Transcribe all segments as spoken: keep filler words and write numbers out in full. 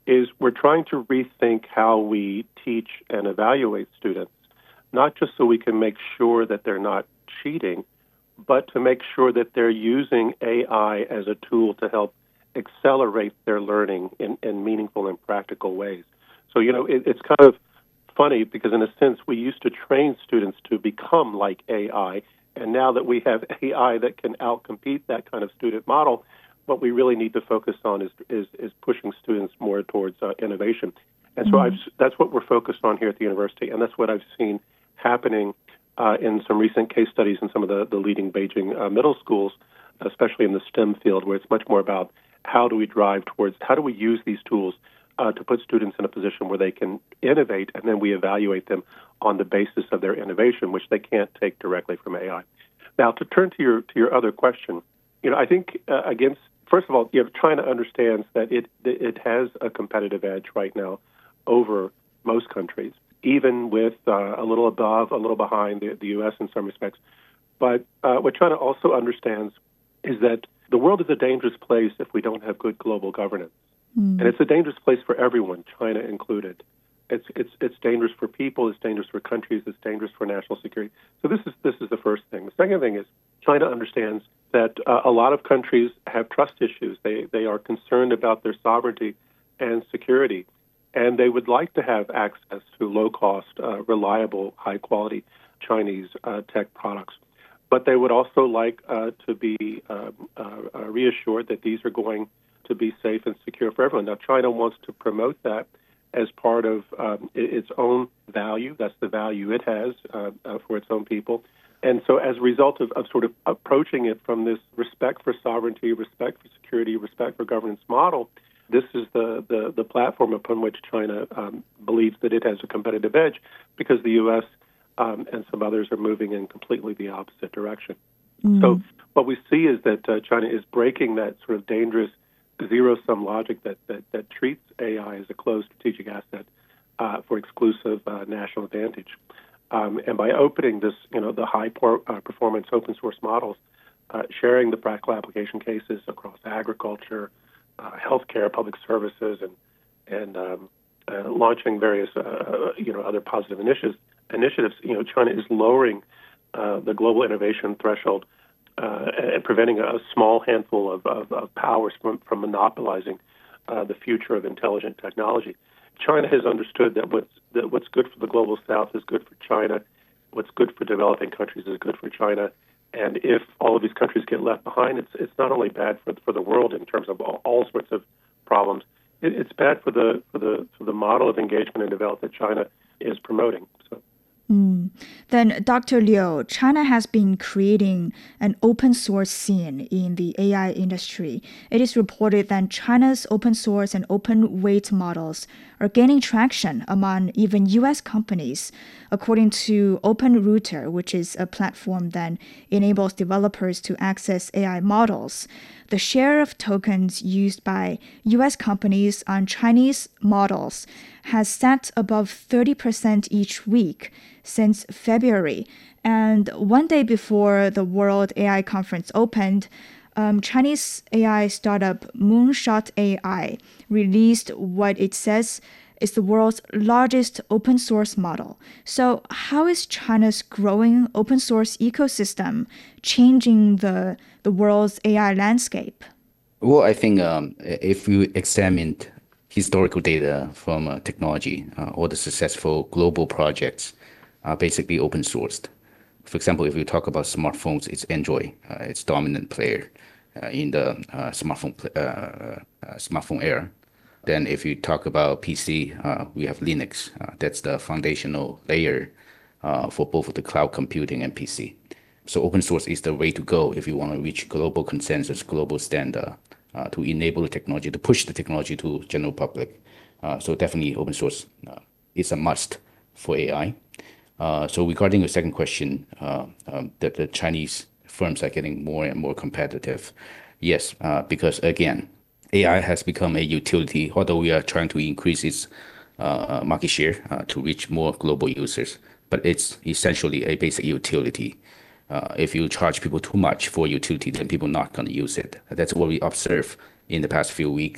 is we're trying to rethink how we teach and evaluate students, not just so we can make sure that they're not cheating, but to make sure that they're using A I as a tool to help accelerate their learning in, in meaningful and practical ways. So, you know, it, it's kind of funny because in a sense we used to train students to become like A I, and now that we have A I that can outcompete that kind of student model, what we really need to focus on is is, is pushing students more towards uh, innovation. And so Mm-hmm. I've, that's what we're focused on here at the university, and that's what I've seen happening uh, in some recent case studies in some of the, the leading Beijing uh, middle schools, especially in the STEM field, where it's much more about how do we drive towards, how do we use these tools uh, to put students in a position where they can innovate, and then we evaluate them on the basis of their innovation, which they can't take directly from A I. Now, to turn to your to your other question, you know, I think uh, against first of all, you know, China understands that it it has a competitive edge right now over most countries, even with uh, a little above, a little behind the, the U S in some respects. But uh, what China also understands is that the world is a dangerous place if we don't have good global governance. Mm. And it's a dangerous place for everyone, China included. It's it's it's dangerous for people, it's dangerous for countries, it's dangerous for national security. So this is this is the first thing. The second thing is China understands that uh, a lot of countries have trust issues. They they are concerned about their sovereignty and security, and they would like to have access to low-cost, uh, reliable, high-quality Chinese uh, tech products. But they would also like uh, to be uh, uh, reassured that these are going to be safe and secure for everyone. Now, China wants to promote that as part of um, its own value. That's the value it has uh, uh, for its own people. And so as a result of, of sort of approaching it from this respect for sovereignty, respect for security, respect for governance model, this is the, the, the platform upon which China um, believes that it has a competitive edge, because the U S um, and some others are moving in completely the opposite direction. Mm. So what we see is that uh, China is breaking that sort of dangerous zero-sum logic that, that, that treats A I as a closed strategic asset uh, for exclusive uh, national advantage. Um, and by opening this, you know, the high por- uh, performance open source models, uh, sharing the practical application cases across agriculture, uh, healthcare, public services, and and um, uh, launching various, uh, you know, other positive initiatives. Initiatives, you know, China is lowering uh, the global innovation threshold uh, and preventing a small handful of, of, of powers from, from monopolizing uh, the future of intelligent technology. China has understood that what's, that what's good for the global south is good for China, what's good for developing countries is good for China, and if all of these countries get left behind, it's it's not only bad for for the world in terms of all, all sorts of problems. It, it's bad for the for the for the model of engagement and development that China is promoting. So. Mm. Then, Doctor Liu, China has been creating an open source scene in the A I industry. It is reported that China's open source and open weight models are gaining traction among even U S companies. According to OpenRouter, which is a platform that enables developers to access A I models, the share of tokens used by U S companies on Chinese models has sat above thirty percent each week since February. And one day before the World A I Conference opened, um, Chinese A I startup Moonshot A I released what it says is the world's largest open source model. So how is China's growing open source ecosystem changing the, the world's A I landscape? Well, I think um, if you examine historical data from uh, technology, uh, all the successful global projects are basically open sourced. For example, if you talk about smartphones, it's Android, uh, it's dominant player uh, in the uh, smartphone uh, uh, smartphone era. Then if you talk about P C, uh, we have Linux. Uh, that's the foundational layer uh, for both the cloud computing and P C. So open source is the way to go if you want to reach global consensus, global standard, uh, to enable the technology, to push the technology to general public. Uh, so definitely open source uh, is a must for A I. Uh, so regarding your second question, uh, um, that the Chinese firms are getting more and more competitive. Yes, uh, because again, A I has become a utility, although we are trying to increase its uh, market share uh, to reach more global users, but it's essentially a basic utility. Uh, if you charge people too much for utility, then people are not going to use it. That's what we observe in the past few weeks.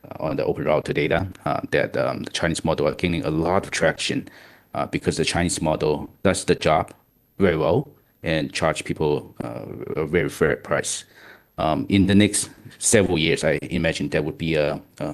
on the open router data uh, that um, the Chinese model are gaining a lot of traction uh, because the Chinese model does the job very well and charge people uh, a very fair price. Um, in the next several years, I imagine there would be a, a,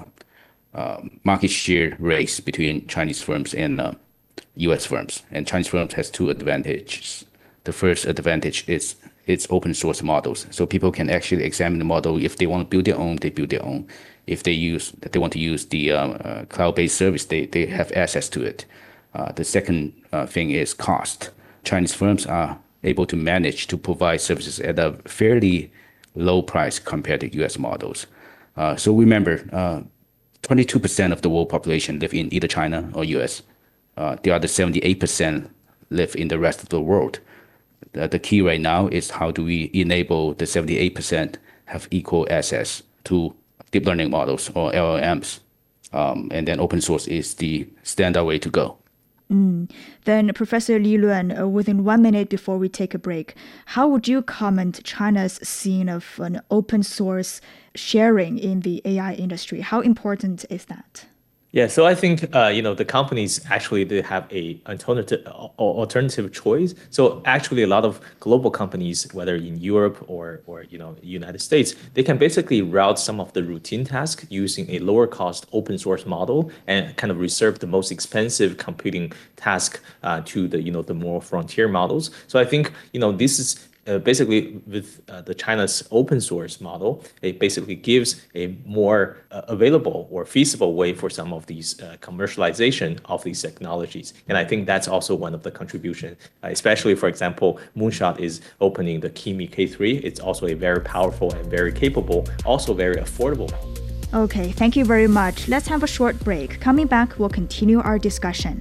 a market share race between Chinese firms and uh, U S firms. And Chinese firms has two advantages. The first advantage is it's open source models, so people can actually examine the model. If they want to build their own, they build their own. If they use they want to use the uh, uh, cloud-based service, they they have access to it. Uh, the second uh, thing is cost. Chinese firms are able to manage to provide services at a fairly low price compared to U S models. Uh, so remember, uh, twenty-two percent of the world population live in either China or U S. Uh, the other seventy-eight percent live in the rest of the world. The, the key right now is how do we enable the seventy-eight percent have equal access to deep learning models or L L Ms. Um, and then open source is the standard way to go. Mm. Then, Professor Li Luan, uh, within one minute before we take a break, how would you comment China's scene of an open source sharing in the A I industry? How important is that? Yeah, so I think uh, you know the companies actually they have a alternative alternative choice. So actually, a lot of global companies, whether in Europe or or you know United States, they can basically route some of the routine tasks using a lower cost open source model and kind of reserve the most expensive computing task uh, to the you know the more frontier models. So I think you know this is. Uh, basically, with uh, the China's open source model, it basically gives a more uh, available or feasible way for some of these uh, commercialization of these technologies. And I think that's also one of the contributions, uh, especially, for example, Moonshot is opening the Kimi K three. It's also a very powerful and very capable, also very affordable. Okay, thank you very much. Let's have a short break. Coming back, we'll continue our discussion.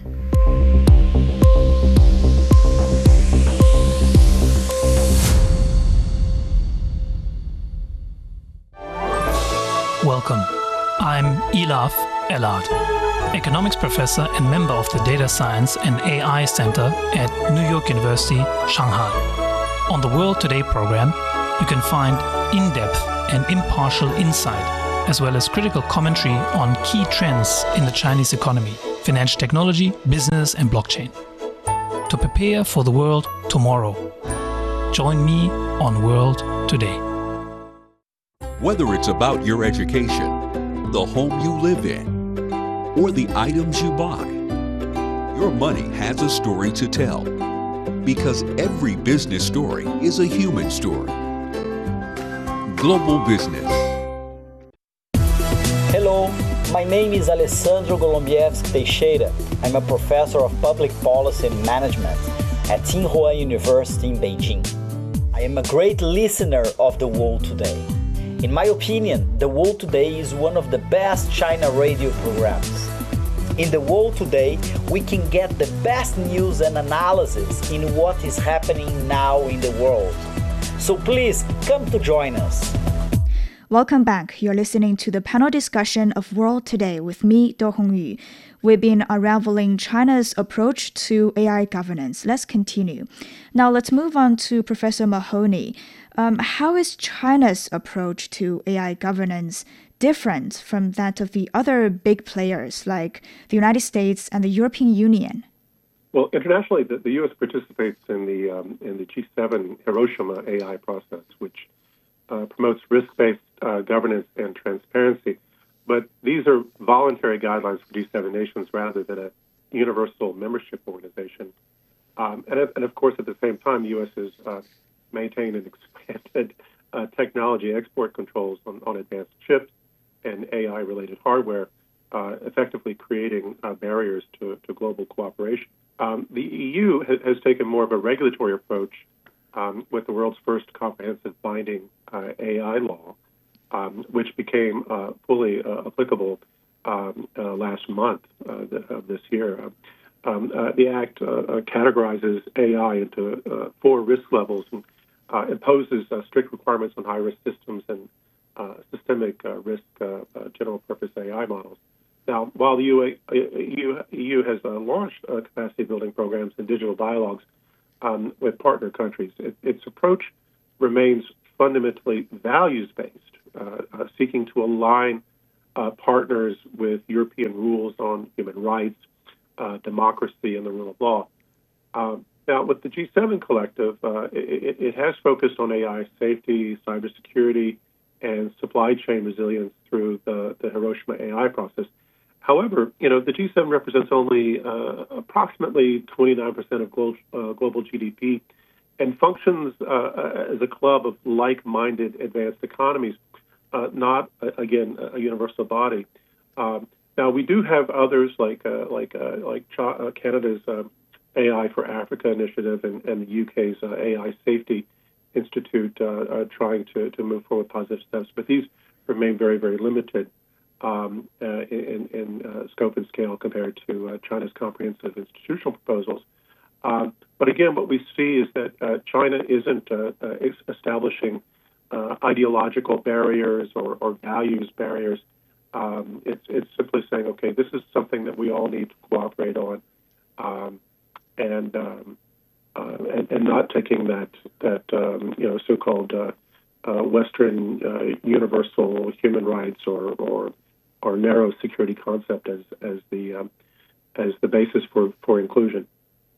Welcome. I'm Elaf Elad, economics professor and member of the Data Science and A I Center at New York University, Shanghai. On the World Today program, you can find in-depth and impartial insight, as well as critical commentary on key trends in the Chinese economy, financial technology, business, and blockchain. To prepare for the world tomorrow, join me on World Today. Whether it's about your education, the home you live in, or the items you buy, your money has a story to tell. Because every business story is a human story. Global Business. Hello, my name is Alessandro Golombieski Teixeira. I'm a professor of public policy and management at Tsinghua University in Beijing. I am a great listener of The World Today. In my opinion, The World Today is one of the best China radio programs. In The World Today, we can get the best news and analysis in what is happening now in the world. So please come to join us. Welcome back. You're listening to the panel discussion of World Today with me, Do Hongyu. We've been unraveling China's approach to A I governance. Let's continue. Now let's move on to Professor Mahoney. Um, how is China's approach to A I governance different from that of the other big players like the United States and the European Union? Well, internationally, the, the U S participates in the um, in the G seven Hiroshima A I process, which uh, promotes risk-based uh, governance and transparency. But these are voluntary guidelines for G seven nations rather than a universal membership organization. Um, and, and of course, at the same time, the U S has uh, maintained and expanded uh, technology export controls on, on advanced chips and A I-related hardware, uh, effectively creating uh, barriers to, to global cooperation. Um, the E U has, has taken more of a regulatory approach um, with the world's first comprehensive binding uh, A I law, um, which became uh, fully uh, applicable um, uh, last month uh, the, of this year. Um, uh, the Act uh, uh, categorizes A I into uh, four risk levels and uh, imposes uh, strict requirements on high-risk systems and uh, systemic uh, risk uh, uh, general-purpose A I models. Now, while the E U, E U has uh, launched uh, capacity-building programs and digital dialogues um, with partner countries, it, its approach remains fundamentally values-based, uh, uh, seeking to align uh, partners with European rules on human rights, uh, democracy, and the rule of law. Um, now, with the G seven Collective, uh, it, it has focused on A I safety, cybersecurity, and supply chain resilience through the, the Hiroshima A I process. However, you know, the G seven represents only uh, approximately twenty-nine percent of global, uh, global G D P and functions uh, as a club of like-minded advanced economies, uh, not, uh, again, a universal body. Um, now, we do have others like uh, like uh, like Ch- uh, Canada's uh, A I for Africa initiative and, and the U K's uh, A I Safety Institute uh, uh, trying to, to move forward positive steps, but these remain very, very limited um, uh, in, in uh, scope and scale compared to uh, China's comprehensive institutional proposals. Um, but again, what we see is that uh, China isn't uh, uh, establishing uh, ideological barriers or, or values barriers. Um, it's, it's simply saying, okay, this is something that we all need to cooperate on. Um, and, um, uh, and and not taking that that um, you know so-called uh, uh, Western uh, universal human rights or, or or narrow security concept as as the um, as the basis for, for inclusion.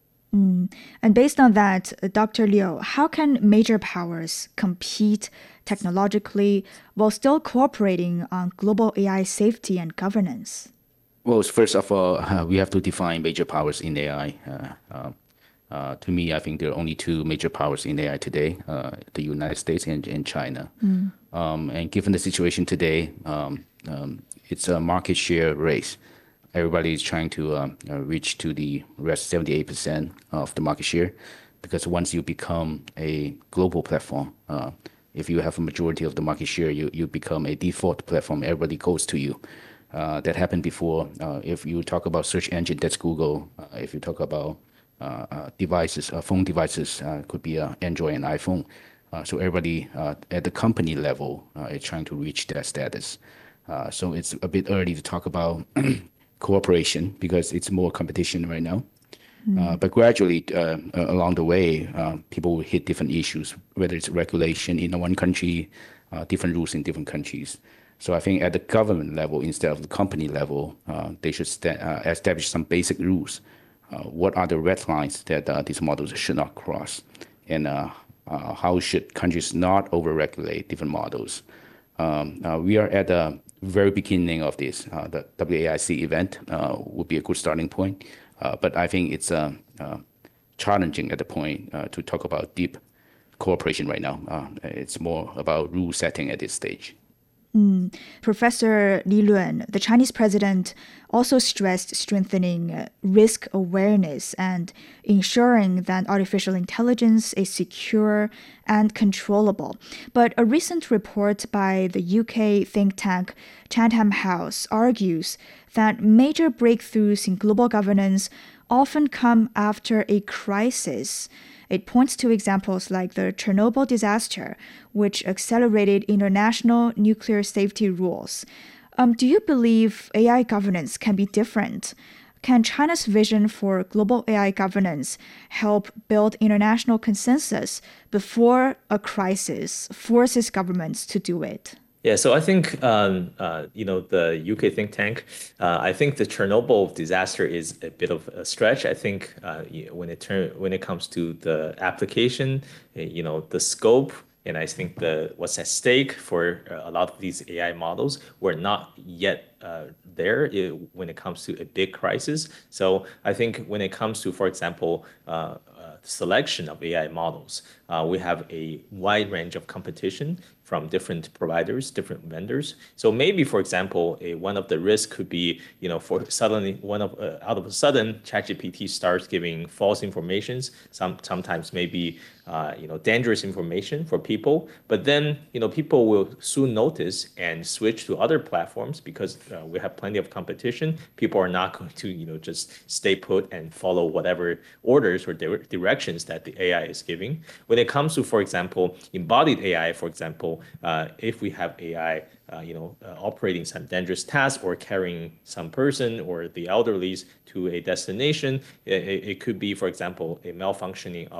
Mm. And based on that, Doctor Liu, how can major powers compete technologically while still cooperating on global A I safety and governance? Well, first of all, uh, we have to define major powers in A I. Uh, uh, uh, to me, I think there are only two major powers in A I today, uh, the United States and, and China. Mm. Um, and given the situation today, um, um, it's a market share race. Everybody is trying to um, uh, reach to the rest seventy-eight percent of the market share, because once you become a global platform, uh, if you have a majority of the market share, you, you become a default platform. Everybody goes to you. Uh, that happened before. Uh, if you talk about search engine, that's Google. Uh, if you talk about uh, uh, devices, uh, phone devices, uh, could be uh, Android and iPhone. Uh, so everybody uh, at the company level uh, is trying to reach that status. Uh, so it's a bit early to talk about cooperation because it's more competition right now. Mm. Uh, but gradually, uh, along the way, uh, people will hit different issues, whether it's regulation in one country, uh, different rules in different countries. So I think at the government level, instead of the company level, uh, they should sta- uh, establish some basic rules. Uh, what are the red lines that uh, these models should not cross? And uh, uh, how should countries not over-regulate different models? Um, uh, we are at the very beginning of this. Uh, the W A I C event uh, would be a good starting point. Uh, but I think it's uh, uh, challenging at the point uh, to talk about deep cooperation right now. Uh, it's more about rule setting at this stage. Mm. Professor Li Luan, the Chinese president, also stressed strengthening risk awareness and ensuring that artificial intelligence is secure and controllable. But a recent report by the U K think tank Chatham House argues that major breakthroughs in global governance often come after a crisis. It points to examples like the Chernobyl disaster, which accelerated international nuclear safety rules. Um, do you believe A I governance can be different? Can China's vision for global A I governance help build international consensus before a crisis forces governments to do it? Yeah, so I think um, uh, you know the U K think tank. Uh, I think the Chernobyl disaster is a bit of a stretch. I think uh, when it turn when it comes to the application, you know, the scope, and I think the what's at stake for a lot of these A I models, we're not yet uh, there it, when it comes to a big crisis. So I think when it comes to, for example, uh, uh, selection of A I models, uh, we have a wide range of competition from different providers, different vendors. So maybe, for example, a, one of the risks could be, you know, for suddenly one of uh, out of a sudden, ChatGPT starts giving false informations. Some sometimes maybe uh, you know dangerous information for people. But then you know people will soon notice and switch to other platforms because uh, we have plenty of competition. People are not going to you know just stay put and follow whatever orders or di- directions that the A I is giving. When it comes to, for example, embodied A I, for example. Uh, if we have A I, uh, you know, uh, operating some dangerous task or carrying some person or the elderlies to a destination, it, it could be, for example, a malfunctioning of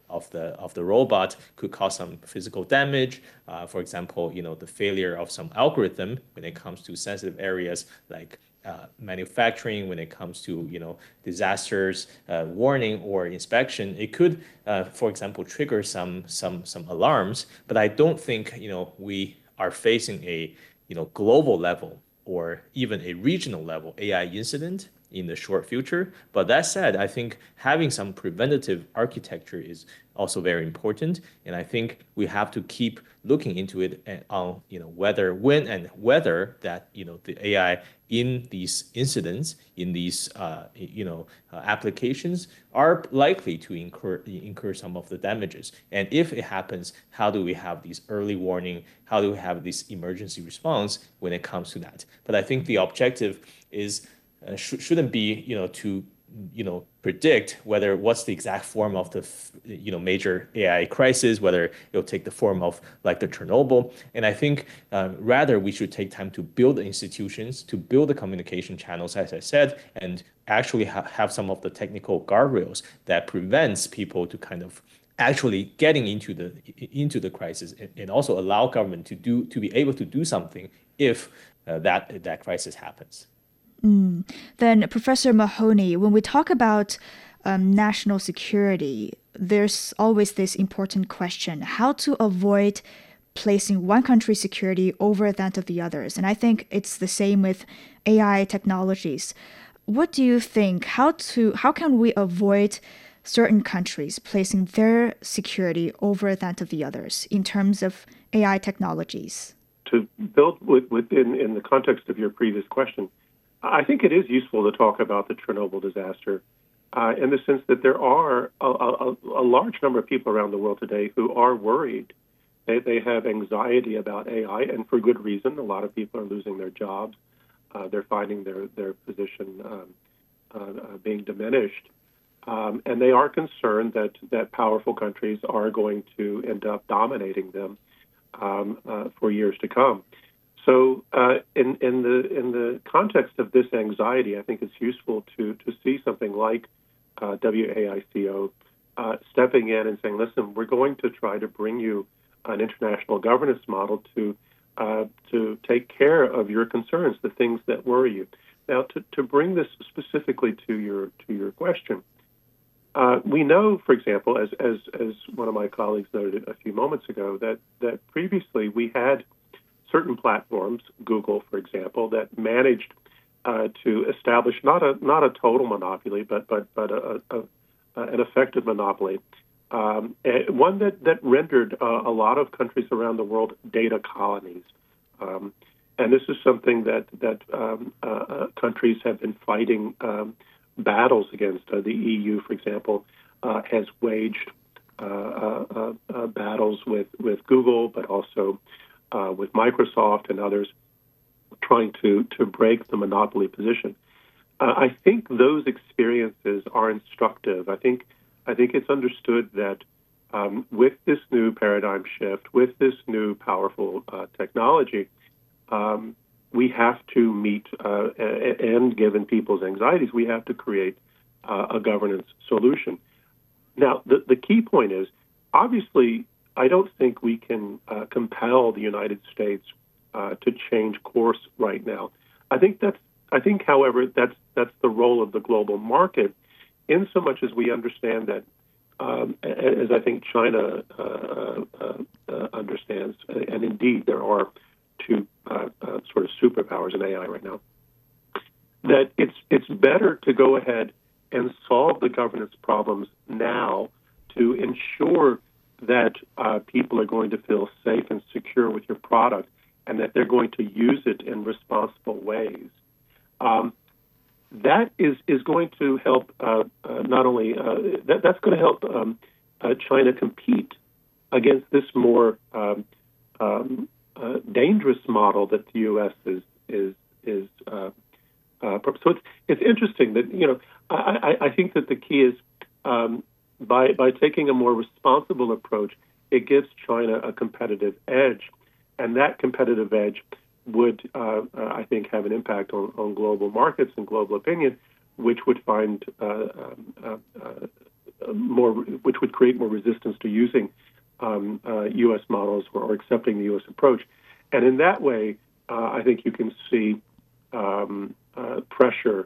of the of the robot could cause some physical damage. Uh, for example, you know, the failure of some algorithm when it comes to sensitive areas like uh, manufacturing, when it comes to, you know, disasters uh, warning or inspection, it could, uh, for example, trigger some some some alarms. But I don't think, you know, we are facing a, you know, global level or even a regional level A I incident in the short future. But that said, I think having some preventative architecture is also very important. And I think we have to keep looking into it and on, you know, whether, when and whether that, you know, the A I in these incidents, in these, uh, you know, uh, applications are likely to incur, incur some of the damages. And if it happens, how do we have these early warning? How do we have this emergency response when it comes to that? But I think the objective is Uh, sh- shouldn't be, you know, to, you know, predict whether what's the exact form of the, you know, major A I crisis, whether it'll take the form of like the Chernobyl. And I think uh, rather we should take time to build the institutions, to build the communication channels, as I said, and actually ha- have some of the technical guardrails that prevents people to kind of actually getting into the into the crisis, and, and also allow government to do to be able to do something if uh, that that crisis happens. Mm. Then, Professor Mahoney, when we talk about um, national security, there's always this important question: how to avoid placing one country's security over that of the others. And I think it's the same with A I technologies. What do you think? How to how can we avoid certain countries placing their security over that of the others in terms of A I technologies? To build with, within in the context of your previous question, I think it is useful to talk about the Chernobyl disaster uh, in the sense that there are a, a, a large number of people around the world today who are worried. They, they have anxiety about A I, and for good reason. A lot of people are losing their jobs. Uh, they're finding their, their position um, uh, being diminished. Um, and they are concerned that, that powerful countries are going to end up dominating them um, uh, for years to come. So, uh, in, in the in the context of this anxiety, I think it's useful to to see something like uh, W A I C O uh, stepping in and saying, "Listen, we're going to try to bring you an international governance model to uh, to take care of your concerns, the things that worry you." Now, to, to bring this specifically to your to your question, uh, we know, for example, as as as one of my colleagues noted a few moments ago, that that previously we had certain platforms, Google, for example, that managed uh, to establish not a not a total monopoly, but but but a, a, a, an effective monopoly, um, one that that rendered uh, a lot of countries around the world data colonies, um, and this is something that that um, uh, countries have been fighting um, battles against. Uh, the E U, for example, uh, has waged uh, uh, uh, battles with with Google, but also Uh, with Microsoft and others, trying to, to break the monopoly position. Uh, I think those experiences are instructive. I think I think it's understood that um, with this new paradigm shift, with this new powerful uh, technology, um, we have to meet uh, and given people's anxieties, we have to create uh, a governance solution. Now, the, the key point is, obviously, I don't think we can uh, compel the United States uh, to change course right now. I think that's. I think, however, that's that's the role of the global market, in so much as we understand that, um, as I think China uh, uh, uh, understands, and indeed there are two uh, uh, sort of superpowers in A I right now. That it's it's better to go ahead and solve the governance problems now to ensure that uh, people are going to feel safe and secure with your product, and that they're going to use it in responsible ways. Um, that is is going to help uh, uh, not only uh, that, that's going to help um, uh, China compete against this more um, um, uh, dangerous model that the U S is is is. Uh, uh, so it's it's interesting that you know I, I, I think that the key is. Um, By by taking a more responsible approach, it gives China a competitive edge, and that competitive edge would, uh, uh, I think, have an impact on, on global markets and global opinion, which would find uh, uh, uh, more, which would create more resistance to using um, uh, U S models or, or accepting the U S approach. And in that way, uh, I think you can see um, uh, pressure